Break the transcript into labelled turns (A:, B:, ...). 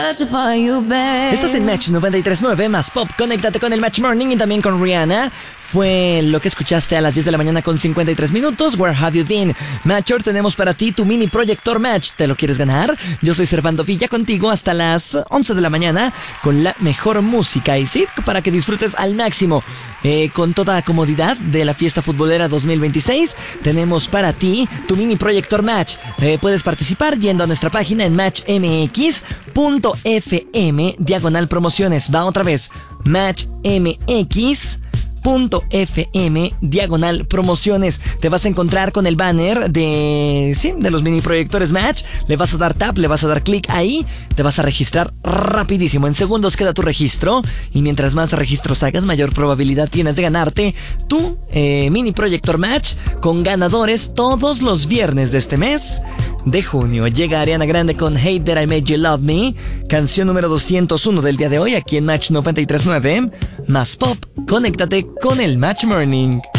A: Estás en Match 93.9 más Pop. Conéctate con el Match Morning y también con Rihanna. Fue lo que escuchaste a las 10 de la mañana con 53 minutos. Where have you been? Matcher, tenemos para ti tu mini proyector Match. ¿Te lo quieres ganar? Yo soy Servando Villa contigo hasta las 11 de la mañana con la mejor música y sí, para que disfrutes al máximo. Con toda comodidad de la fiesta futbolera 2026, tenemos para ti tu mini proyector Match. Puedes participar yendo a nuestra página en matchmx.fm/promociones. Va otra vez, matchmx.fm/promociones. Te vas a encontrar con el banner de los mini proyectores Match. Le vas a dar tap, le vas a dar clic ahí. Te vas a registrar rapidísimo. En segundos queda tu registro. Y mientras más registros hagas, mayor probabilidad tienes de ganarte tu mini proyector Match. Con ganadores todos los viernes de este mes de junio. Llega Ariana Grande con Hate That I Made You Love Me. Canción número 201 del día de hoy aquí en Match 93.9 más Pop. Conéctate con el Match Morning.